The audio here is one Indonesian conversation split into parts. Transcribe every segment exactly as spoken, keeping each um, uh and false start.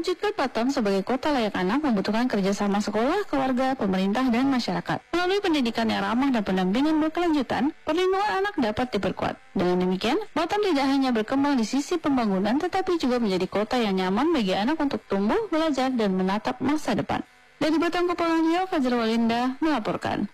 Mewujudkan Batam sebagai kota layak anak membutuhkan kerjasama sekolah, keluarga, pemerintah, dan masyarakat. Melalui pendidikan yang ramah dan pendampingan berkelanjutan, perlindungan anak dapat diperkuat. Dengan demikian, Batam tidak hanya berkembang di sisi pembangunan, tetapi juga menjadi kota yang nyaman bagi anak untuk tumbuh, belajar, dan menatap masa depan. Dari Batam Kepulauan Riau, Fajar Walinda melaporkan.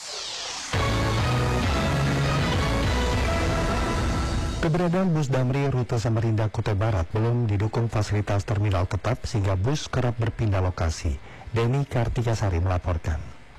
Keberadaan bus Damri rute Samarinda Kutai Barat belum didukung fasilitas terminal tetap sehingga bus kerap berpindah lokasi. Deni Kartikasari melaporkan.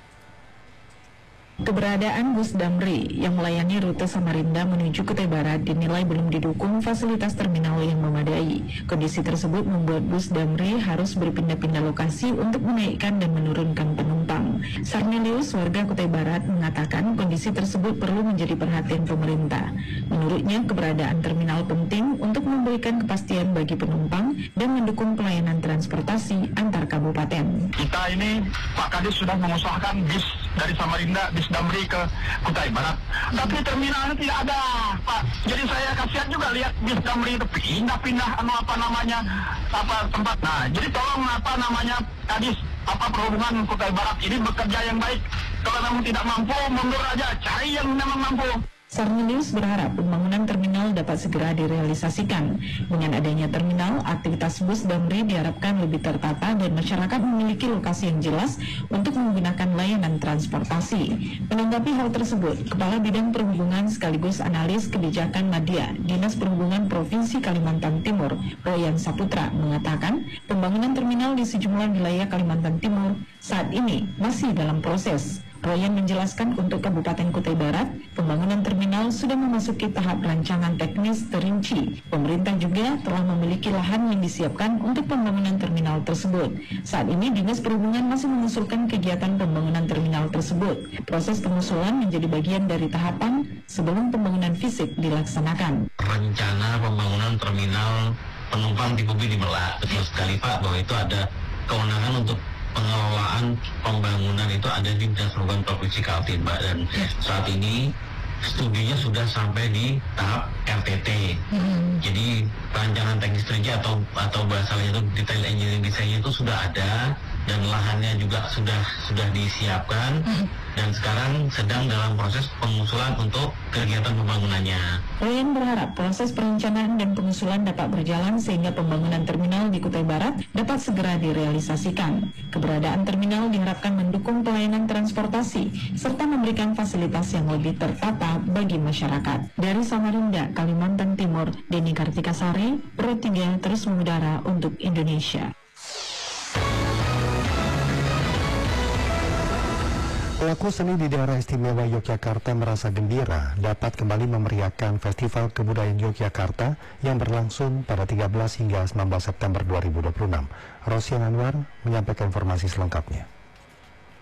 Keberadaan bus Damri yang melayani rute Samarinda menuju Kutai Barat dinilai belum didukung fasilitas terminal yang memadai. Kondisi tersebut membuat bus Damri harus berpindah-pindah lokasi untuk menaikkan dan menurunkan penumpang. Sarnelius, warga Kutai Barat, mengatakan kondisi tersebut perlu menjadi perhatian pemerintah. Menurutnya, keberadaan terminal penting untuk memberikan kepastian bagi penumpang dan mendukung pelayanan transportasi antar kabupaten. Kita ini, Pak Kadis sudah mengusahakan bis dari Samarinda, bis Damri ke Kutai Barat. Tapi terminalnya tidak ada, Pak. Jadi saya kasihan juga lihat bis Damri itu pindah-pindah anu apa namanya apa tempat. Nah, jadi tolong apa namanya Kadis apa perhubungan Kutai Barat ini bekerja yang baik. Kalau memang tidak mampu, mundur aja, cari yang memang mampu. Sarnelius berharap pembangunan terminal dapat segera direalisasikan. Dengan adanya terminal, aktivitas bus Damri diharapkan lebih tertata dan masyarakat memiliki lokasi yang jelas untuk menggunakan layanan transportasi. Menanggapi hal tersebut, Kepala Bidang Perhubungan sekaligus analis kebijakan Madya, Dinas Perhubungan Provinsi Kalimantan Timur, Royan Saputra, mengatakan pembangunan terminal di sejumlah wilayah Kalimantan Timur saat ini masih dalam proses. Royan menjelaskan untuk Kabupaten Kutai Barat, pembangunan terminal sudah memasuki tahap rancangan teknis terinci. Pemerintah juga telah memiliki lahan yang disiapkan untuk pembangunan terminal tersebut. Saat ini Dinas Perhubungan masih mengusulkan kegiatan pembangunan terminal tersebut. Proses pengusulan menjadi bagian dari tahapan sebelum pembangunan fisik dilaksanakan. Rencana pembangunan terminal penumpang di Bubi di Merak. Betul sekali Pak, bahwa itu ada kewenangan untuk pengelolaan pembangunan itu ada di Dinas Perhubungan Provinsi Kaltim, Mbak, dan saat ini studinya sudah sampai di tahap R T T. Hmm. Jadi rancangan teknis kerja atau atau bahasanya itu detail engineering desainnya itu sudah ada dan lahannya juga sudah sudah disiapkan. Hmm. Dan sekarang sedang dalam proses pengusulan untuk kegiatan pembangunannya. Royan berharap proses perencanaan dan pengusulan dapat berjalan sehingga pembangunan terminal di Kutai Barat dapat segera direalisasikan. Keberadaan terminal diharapkan mendukung pelayanan transportasi serta memberikan fasilitas yang lebih tertata bagi masyarakat. Dari Samarinda, Kalimantan Timur, Deni Kartikasari, Pro tiga terus mengudara untuk Indonesia. Pelaku seni di daerah istimewa Yogyakarta merasa gembira dapat kembali memeriahkan Festival Kebudayaan Yogyakarta yang berlangsung pada tiga belas hingga sembilan belas September dua ribu dua puluh enam. Rosian Anwar menyampaikan informasi selengkapnya.